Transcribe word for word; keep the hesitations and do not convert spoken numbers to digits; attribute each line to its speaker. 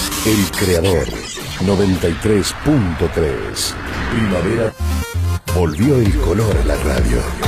Speaker 1: El Creador, noventa y tres punto tres. Primavera. Volvió el color a la radio.